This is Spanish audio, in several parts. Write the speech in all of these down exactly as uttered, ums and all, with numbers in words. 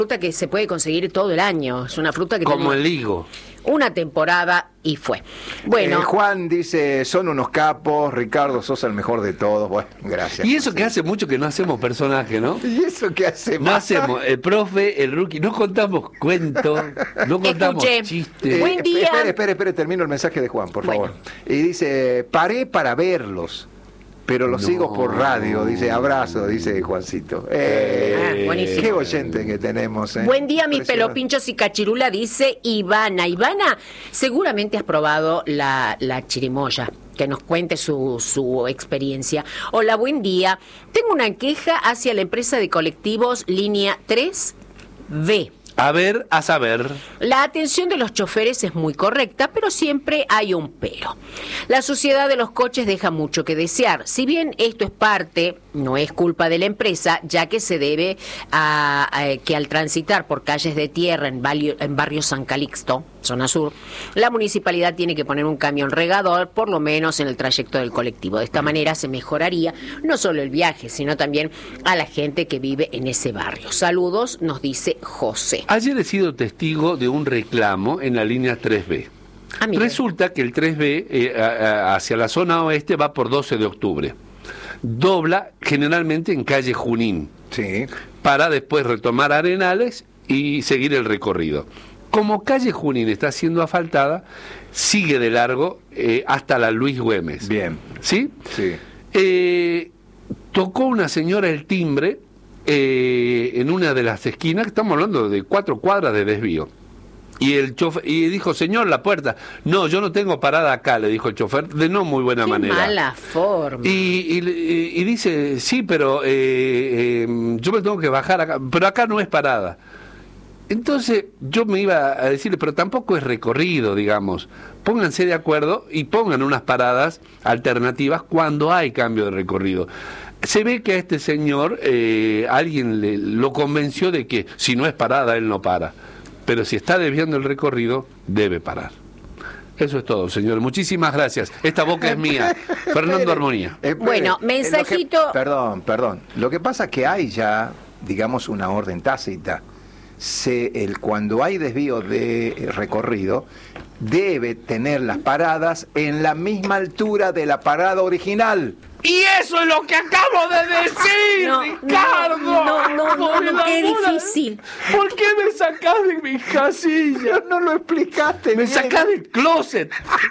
fruta que se puede conseguir todo el año. Es una fruta que como tenemos el higo. una temporada y fue. Bueno, Eh, Juan dice, son unos capos, Ricardo, sos el mejor de todos. Bueno, gracias. Y eso que hace mucho que no hacemos personaje, ¿no? ¿Y eso qué hace? No hacemos, el profe, el rookie, no contamos cuentos, no contamos Escuché. chistes. Eh, Buen esp- día. Espere, espere, espere, termino el mensaje de Juan, por Bueno. favor. Y dice, paré para verlos, pero los No. sigo por radio. Dice, abrazo, dice Juancito. Eh, Ah, buenísimo. Qué oyente que tenemos. eh. buen día, mis Impresionante. pelopinchos y cachirula, dice Ivana. Ivana, seguramente has probado la, la chirimoya. Que nos cuente su, su experiencia. Hola, buen día. Tengo una queja hacia la empresa de colectivos línea tres B. A ver, a saber. La atención de los choferes es muy correcta, pero siempre hay un pero. La suciedad de los coches deja mucho que desear. Si bien esto es parte, no es culpa de la empresa, ya que se debe a, a que al transitar por calles de tierra en, valio, en barrio San Calixto, zona sur, la municipalidad tiene que poner un camión regador, por lo menos en el trayecto del colectivo. De esta manera se mejoraría no solo el viaje, sino también a la gente que vive en ese barrio. Saludos, nos dice José. Ayer he sido testigo de un reclamo en la línea tres B. Ah, mire. Resulta que el tres B eh, a- a- hacia la zona oeste va por doce de octubre. Dobla generalmente en calle Junín, Sí. para después retomar Arenales y seguir el recorrido. Como calle Junín está siendo asfaltada, sigue de largo eh, hasta la Luis Güemes. Bien. ¿Sí? Sí. Eh, tocó una señora el timbre eh, en una de las esquinas, estamos hablando de cuatro cuadras de desvío. Y el chofer, y dijo, señor, la puerta. No, yo no tengo parada acá, le dijo el chofer, de no muy buena Qué manera. mala forma. Y, y- y dice, sí, pero eh, eh, yo me tengo que bajar acá, pero acá no es parada. Entonces yo me iba a decirle, pero tampoco es recorrido, digamos. Pónganse de acuerdo y pongan unas paradas alternativas cuando hay cambio de recorrido. Se ve que a este señor eh, alguien le, lo convenció de que si no es parada, él no para. Pero si está desviando el recorrido, debe parar. Eso es todo, señor. Muchísimas gracias. Esta boca es mía. Fernando Espere, Armonía. espere. Bueno, Eh, mensajito- lo que- perdón, perdón. Lo que pasa es que hay ya, digamos, una orden tácita. Se, el, cuando hay desvío de eh, recorrido, debe tener las paradas en la misma altura de la parada original. Y eso es lo que acabo de decir, No, Ricardo. no, no, no, no, Por no, el qué amor a- difícil. ¿Por qué me sacás de mi casilla? No lo explicaste Me bien. sacás del closet.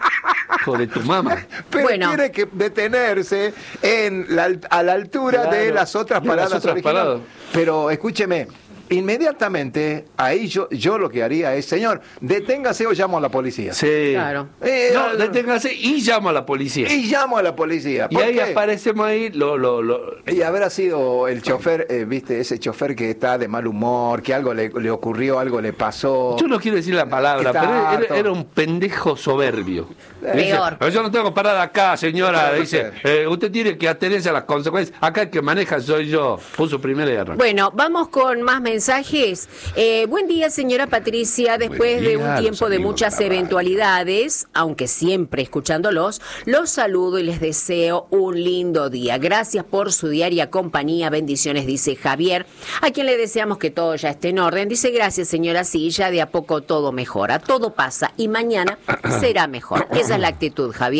Hijo de tu mamá. Pero Bueno. tiene que detenerse en la, al- a la altura Claro, de las otras de las paradas otras originales. paradas. Pero escúcheme, inmediatamente ahí yo, yo lo que haría es, señor, deténgase o llamo a la policía. Sí. Claro. Eh, No, deténgase y llamo a la policía. Y llamo a la policía. Y ¿Por ahí qué? aparecemos ahí, lo, lo, lo... Y habrá sido el chofer, eh, viste, ese chofer que está de mal humor, que algo le, le ocurrió, algo le pasó. Yo no quiero decir la palabra, Está pero era, harto. era un pendejo soberbio. Peor. Dice, "Pero yo no tengo parada acá, señora. Claro, Dice, usted. eh, usted tiene que atenerse a las consecuencias. Acá el que maneja soy yo. Puso primera y arrancó. Bueno, vamos con más mensajes. Eh, buen día, señora Patricia. Después Buen de día un a los tiempo de amigos muchas de la radio. eventualidades, aunque siempre escuchándolos, los saludo y les deseo un lindo día. Gracias por su diaria compañía. Bendiciones, dice Javier, a quien le deseamos que todo ya esté en orden. Dice, gracias, señora. Sí, ya de a poco todo mejora. Todo pasa y mañana será mejor. Esa es la actitud, Javier.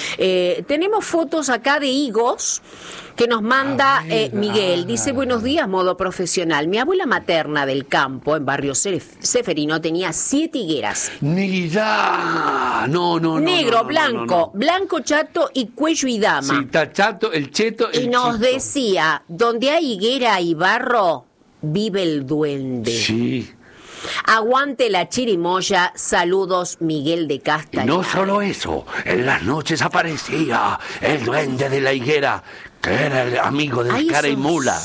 Eh, tenemos fotos acá de higos que nos manda eh, Miguel. Dice, buenos días, modo profesional. Mi abuela materna del campo, en barrio Cef- Ceferino, tenía siete higueras. Ni ya. No, no, no. Negro, no, no, blanco, no, no. blanco, chato y cuello y dama. Sí, está chato, el cheto, el y nos chito. decía, donde hay higuera y barro, vive el duende. Sí. Aguante la chirimoya. Saludos, Miguel de Y Castañar. no solo eso, en las noches aparecía el duende de la higuera, que era el amigo del Ay, cara y esos- mula.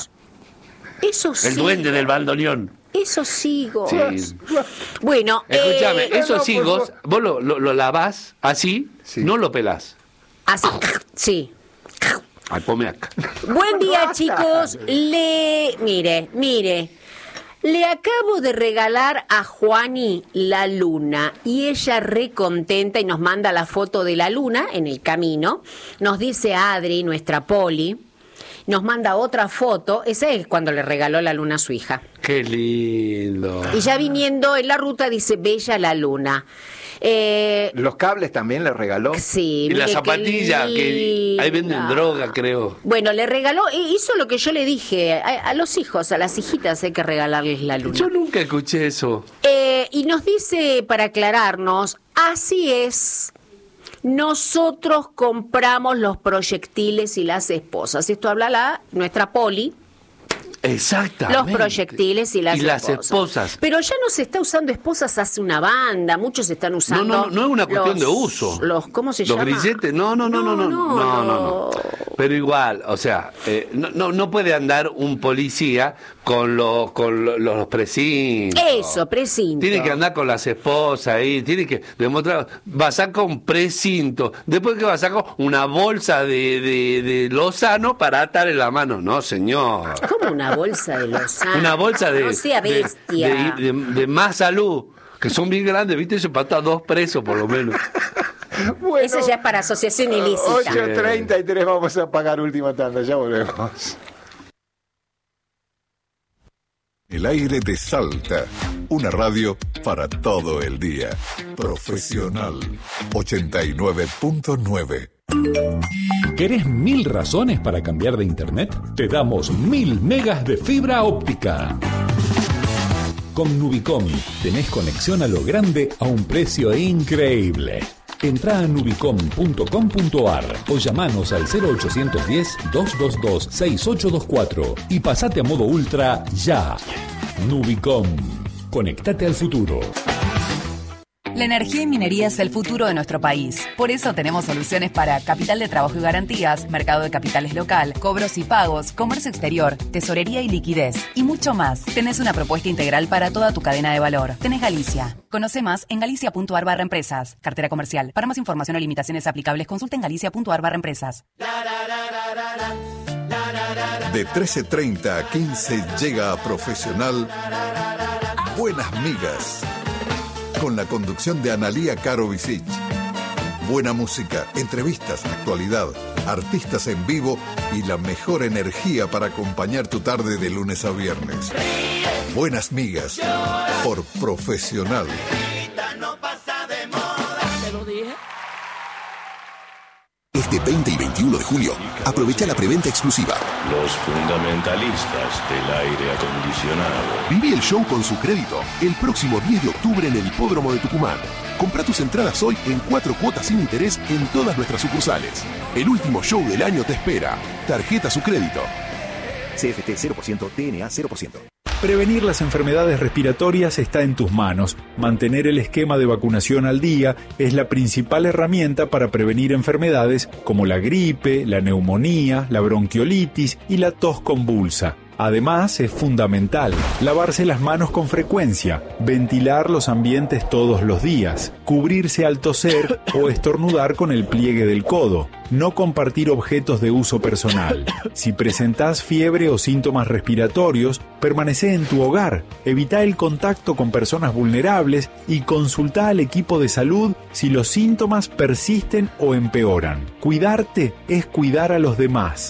Esos El duende del bandoneón. Esos higos. Sí. Bueno, Escúchame, eh, esos no, por higos, favor. vos lo, lo, lo lavás así, Sí. no lo pelás. así, sí. Ay, come acá. Buen día, chicos. Le, mire, mire. Le acabo de regalar a Juani la luna y ella re contenta y nos manda la foto de la luna en el camino. Nos dice Adri, nuestra Poli, nos manda otra foto, esa es cuando le regaló la luna a su hija. Qué lindo. Y ya viniendo en la ruta dice, bella la luna. Eh, Los cables también le regaló. Sí, y la zapatilla, que ahí venden droga, creo. Bueno, le regaló, hizo lo que yo le dije, a, a los hijos, a las hijitas hay que regalarles la luna. Yo nunca escuché eso. Eh, y nos dice, para aclararnos, así es, nosotros compramos los proyectiles y las esposas. Esto habla la nuestra Poli. Exactamente. Los proyectiles y las, y las esposas. esposas. Pero ya no se está usando esposas hace una banda, muchos están usando. No, no, no es una cuestión los, de uso. Los, ¿Cómo se los llama? Los grilletes, no, no, no, no, no, no, no, no, no. Pero igual, o sea, eh, no, no, no puede andar un policía con los, con los, los precintos. Eso, precinto. Tiene que andar con las esposas ahí, tiene que demostrar, va a sacar un precinto, después que va a sacar una bolsa de, de, de Lozano para atar en la mano. No, señor. ¿Cómo una bolsa de Lozano? Una bolsa de, no sea bestia. de, de, de, de más salud, que son bien grandes, ¿viste? Eso para estar dos presos por lo menos. Bueno, eso ya es para asociación ilícita. ocho treinta y tres, vamos a pagar última tanda, ya volvemos. El aire de Salta, una radio para todo el día. Profesional ochenta y nueve punto nueve. ¿Querés mil razones para cambiar de internet? Te damos mil megas de fibra óptica. Con Nubicom tenés conexión a lo grande a un precio increíble. Entrá a nubicom punto com punto ar o llamanos al cero ochocientos diez, doscientos veintidós, sesenta y ocho veinticuatro y pasate a modo ultra ya. Nubicom. Conectate al futuro. La energía y minería es el futuro de nuestro país. Por eso tenemos soluciones para capital de trabajo y garantías, mercado de capitales local, cobros y pagos, comercio exterior, tesorería y liquidez, y mucho más. Tenés una propuesta integral para toda tu cadena de valor. Tenés Galicia. Conoce más en galicia punto ar barra empresas. Cartera comercial. Para más información o limitaciones aplicables, consulta en galicia punto ar barra empresas. De trece treinta a quince llega a Profesional Buenas Migas, con la conducción de Analía Caro Visic. Buena música, entrevistas, actualidad, artistas en vivo y la mejor energía para acompañar tu tarde de lunes a viernes. Buenas Migas, por Profesional. Este veinte y veintiuno de julio, aprovecha la preventa exclusiva. Los fundamentalistas del aire acondicionado. Viví el show con su crédito el próximo diez de octubre en el Hipódromo de Tucumán. Comprá tus entradas hoy en cuatro cuotas sin interés en todas nuestras sucursales. El último show del año te espera. Tarjeta su crédito. C F T cero por ciento, T N A cero por ciento. Prevenir las enfermedades respiratorias está en tus manos. Mantener el esquema de vacunación al día es la principal herramienta para prevenir enfermedades como la gripe, la neumonía, la bronquiolitis y la tos convulsa. Además, es fundamental lavarse las manos con frecuencia, ventilar los ambientes todos los días, cubrirse al toser o estornudar con el pliegue del codo, no compartir objetos de uso personal. Si presentás fiebre o síntomas respiratorios, permanecé en tu hogar, evita el contacto con personas vulnerables y consultá al equipo de salud si los síntomas persisten o empeoran. Cuidarte es cuidar a los demás.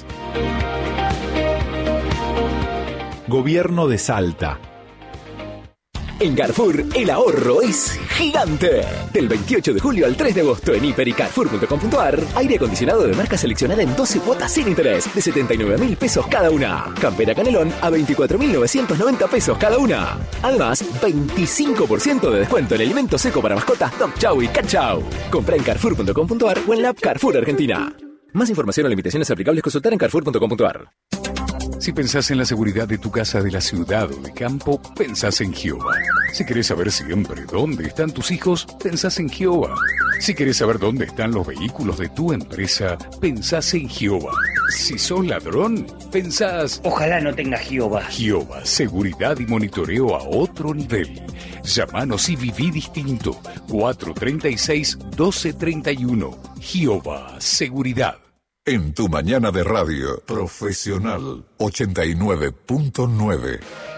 Gobierno de Salta. En Carrefour, el ahorro es gigante. Del veintiocho de julio al tres de agosto en hiper y carrefour punto com punto ar, aire acondicionado de marca seleccionada en doce cuotas sin interés de setenta y nueve mil pesos cada una. Campera Canelón a veinticuatro mil novecientos noventa pesos cada una. Además, veinticinco por ciento de descuento en alimento seco para mascotas Dog Chow y Cat Chow. Comprá en carrefour punto com punto ar o en la app Carrefour Argentina. Más información o limitaciones aplicables consultar en carrefour punto com punto ar. Si pensás en la seguridad de tu casa de la ciudad o de campo, pensás en Gioba. Si querés saber siempre dónde están tus hijos, pensás en Gioba. Si querés saber dónde están los vehículos de tu empresa, pensás en Gioba. Si sos ladrón, pensás... Ojalá no tenga Gioba. Gioba, seguridad y monitoreo a otro nivel. Llámanos y viví distinto. cuatro treinta y seis, doce treinta y uno. Gioba, seguridad. En tu mañana de radio, Profesional ochenta y nueve punto nueve.